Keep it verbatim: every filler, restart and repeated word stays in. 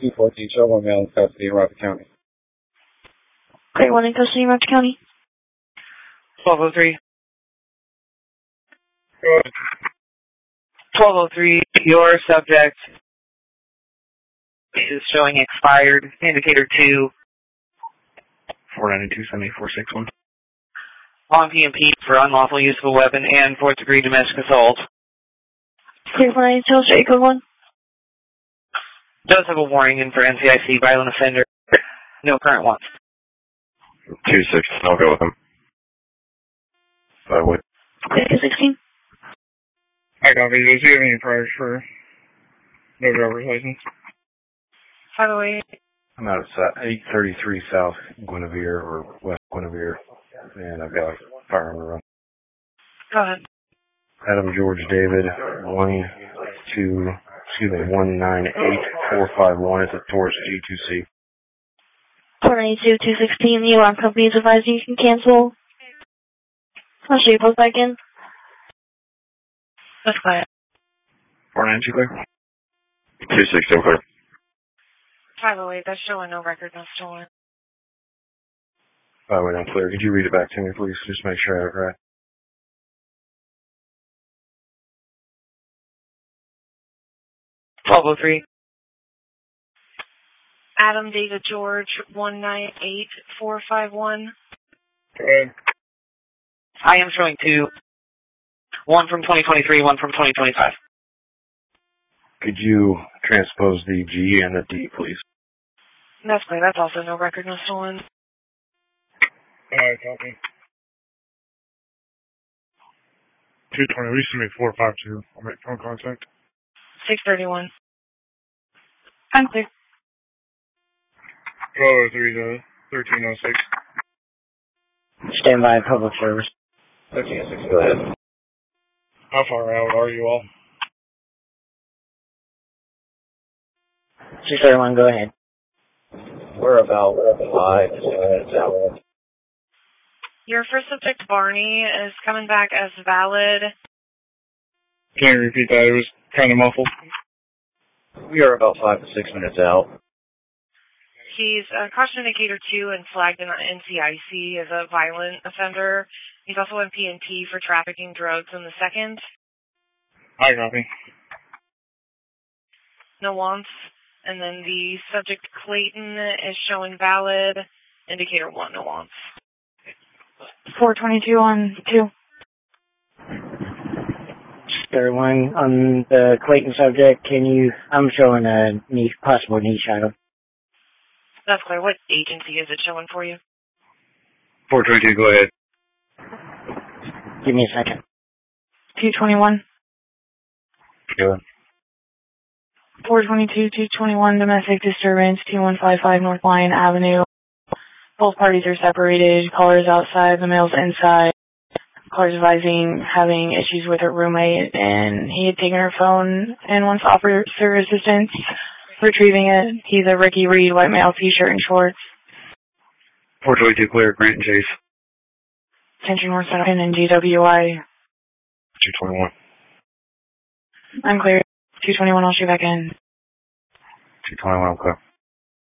two fourteen show one male in custody in Rockland County. Great, one in custody in Rockland County. twelve oh three. twelve oh three, your subject is showing expired. Indicator two. four ninety-two, seven eight four six one. On P M P for unlawful use of a weapon and fourth degree domestic assault. Clear for nine, tell straight code one. Does have a warning in for N C I C, violent offender. No current ones. two six, I'll go with him. I would. two sixteen. I copy. Does he have any priors for no driver's license? By the way, I'm out at eight thirty-three South Guinevere or West Guinevere, and I've got a firearm to run. Go ahead. Adam George David, one two, excuse me, one nine eight four five one. It's a Taurus G two C. four ninety-two, two sixteen, the alarm company is advising you can cancel. I'll show you post back in. That's quiet. four ninety-two clear. two sixteen clear. By the way, that's showing no record, no stolen. By the way, I'm clear. Could you read it back to me, please? Just make sure I have it right. twelve oh three. Adam David George, one nine eight four five one. Good. I am showing two. One from twenty twenty-three, one from twenty twenty-five. Could you transpose the G and the D, please? That's clear. That's also no record, no stolen. Alright, copy. two twenty, we send me four five two. I'll make phone contact. six thirty-one. I'm clear. twelve oh three to thirteen oh six. Stand by public service. thirteen oh six, go ahead. How far out are you all? six thirty-one, go ahead. We're about five minutes out. Your first subject, Barney, is coming back as valid. Can you repeat that? It was kind of muffled. We are about five to six minutes out. He's a caution indicator two and flagged in N C I C as a violent offender. He's also in P N P for trafficking drugs in the second. I copy. No wants. And then the subject, Clayton, is showing valid. Indicator one, no wants. four twenty-two on two. thirty-one, on the Clayton subject, can you, I'm showing a niche, possible niche item. That's clear. What agency is it showing for you? four twenty-two, go ahead. Give me a second. two twenty-one. Go ahead. four twenty-two, two twenty-one, domestic disturbance, two one five five North Lyon Avenue. Both parties are separated. Caller's outside, the male's inside. Caller's advising having issues with her roommate, and he had taken her phone and wants to offer her assistance retrieving it. He's a Ricky Reed, white male, t-shirt and shorts. four twenty-two clear, Grant and Chase. Attention North Central and G W I. two twenty-one. I'm clear. two twenty-one, I'll shoot back in. two twenty-one, I'm clear.